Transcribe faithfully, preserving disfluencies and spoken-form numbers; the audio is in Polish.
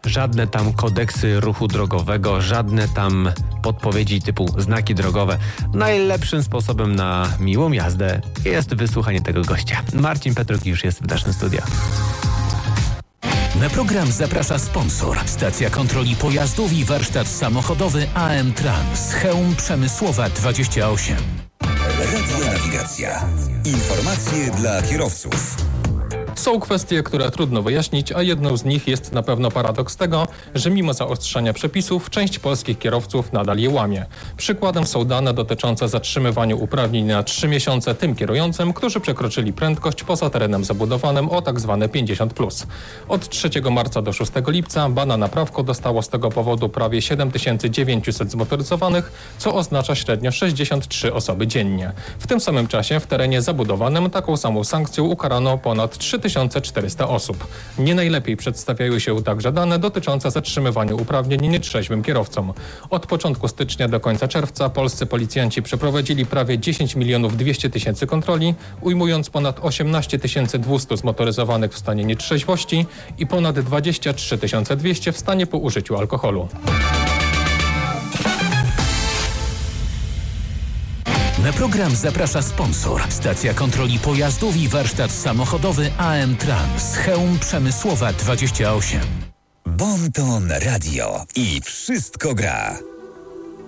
Żadne tam kodeksy ruchu drogowego, żadne tam podpowiedzi typu znaki drogowe. Najlepszym sposobem na miłą jazdę jest wysłuchanie tego gościa. Marcin Petruk już jest w naszym studiu. Na program zaprasza sponsor. Stacja kontroli pojazdów i warsztat samochodowy A M Trans. Chełm Przemysłowa dwadzieścia osiem. Radio Nawigacja. Informacje dla kierowców. Są kwestie, które trudno wyjaśnić, a jedną z nich jest na pewno paradoks tego, że mimo zaostrzenia przepisów część polskich kierowców nadal je łamie. Przykładem są dane dotyczące zatrzymywania uprawnień na trzy miesiące tym kierującym, którzy przekroczyli prędkość poza terenem zabudowanym o tzw. pięćdziesiąt plus. Od trzeciego marca do szóstego lipca bana na prawko dostało z tego powodu prawie siedem tysięcy dziewięćset zmotoryzowanych, co oznacza średnio sześćdziesiąt trzy osoby dziennie. W tym samym czasie w terenie zabudowanym taką samą sankcją ukarano ponad trzy tysiące czterysta osób. Nie najlepiej przedstawiają się także dane dotyczące zatrzymywania uprawnień nietrzeźwym kierowcom. Od początku stycznia do końca czerwca polscy policjanci przeprowadzili prawie dziesięć milionów dwieście tysięcy kontroli, ujmując ponad osiemnaście tysięcy dwieście zmotoryzowanych w stanie nietrzeźwości i ponad dwadzieścia trzy tysiące dwieście w stanie po użyciu alkoholu. Na program zaprasza sponsor. Stacja kontroli pojazdów i warsztat samochodowy A M Trans. Chełm Przemysłowa dwadzieścia osiem. Bon Ton Radio i wszystko gra.